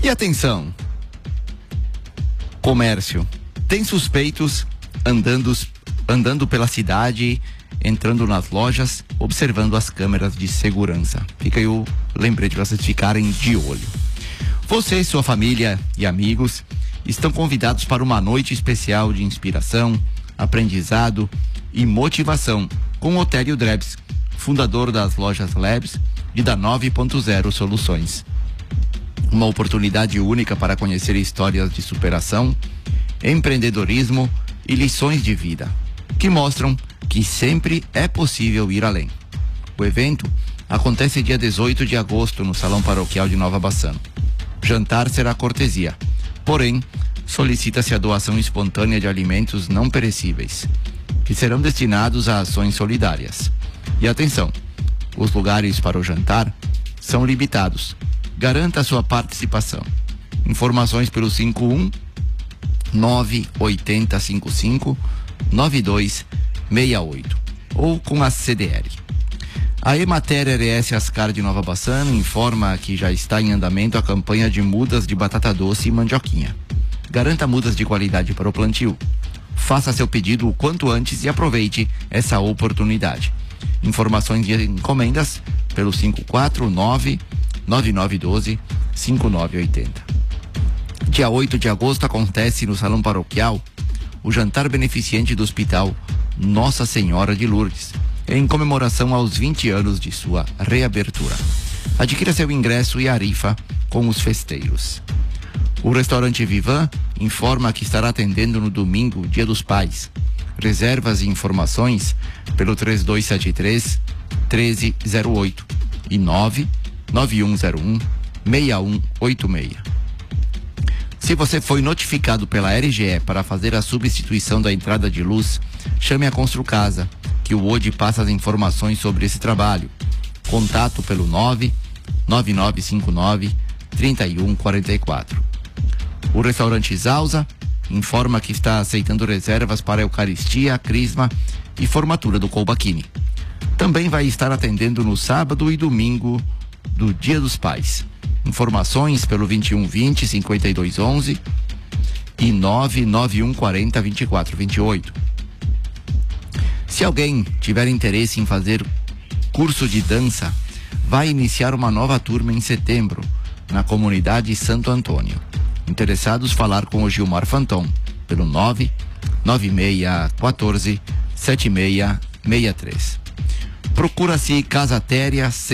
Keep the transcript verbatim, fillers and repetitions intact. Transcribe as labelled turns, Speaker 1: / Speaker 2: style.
Speaker 1: E atenção, comércio, tem suspeitos andando, andando pela cidade, entrando nas lojas, observando as câmeras de segurança. Fica aí o lembrete para vocês ficarem de olho. Você, sua família e amigos estão convidados para uma noite especial de inspiração, aprendizado e motivação com o Otélio Drebs, fundador das lojas Labs e da nove ponto zero Soluções. Uma oportunidade única para conhecer histórias de superação, empreendedorismo e lições de vida, que mostram que sempre é possível ir além. O evento acontece dia dezoito de agosto no Salão Paroquial de Nova Bassano. Jantar será cortesia, porém, solicita-se a doação espontânea de alimentos não perecíveis, que serão destinados a ações solidárias. E atenção, os lugares para o jantar são limitados. Garanta a sua participação. Informações pelo cinco um nove oito zero cinco cinco nove dois seis oito ou com a C D L. A Emater R S Ascar de Nova Bassano informa que já está em andamento a campanha de mudas de batata doce e mandioquinha. Garanta mudas de qualidade para o plantio. Faça seu pedido o quanto antes e aproveite essa oportunidade. Informações de encomendas pelo cinco quatro nove nove nove um dois cinco nove oito zero. Dia oito de agosto acontece no Salão Paroquial o jantar beneficente do Hospital Nossa Senhora de Lourdes, em comemoração aos vinte anos de sua reabertura. Adquira seu ingresso e a rifa com os festeiros. O restaurante Vivan informa que estará atendendo no domingo, Dia dos Pais. Reservas e informações pelo três dois sete três um três zero oito e nove nove um zero um seis um oito seis. Se você foi notificado pela R G E para fazer a substituição da entrada de luz, chame a Construcasa, que o O D passa as informações sobre esse trabalho. Contato pelo nove nove nove cinco nove três um quatro quatro. O restaurante Zausa informa que está aceitando reservas para a Eucaristia, Crisma e formatura do Colbachini. Também vai estar atendendo no sábado e domingo do Dia dos Pais. Informações pelo vinte e um vinte cinquenta e dois onze e nove nove um quarenta vinte e quatro vinte e oito. Se alguém tiver interesse em fazer curso de dança, vai iniciar uma nova turma em setembro, na comunidade Santo Antônio. Interessados, falar com o Gilmar Fanton, pelo nove nove seis um quatro sete seis seis três. Procura-se Casa Téria